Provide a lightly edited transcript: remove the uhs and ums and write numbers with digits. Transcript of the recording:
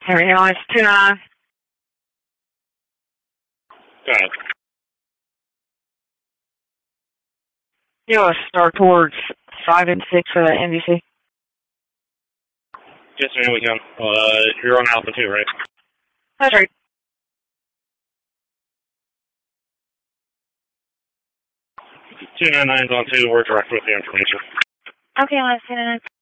Harry Alice 29. Got it. You'll start towards 5 and 6 for that NBC. Yes, ma'am, we can. You're on Alpha 2, right? That's right. 299's on 2. We're direct with the information. Okay, let's see.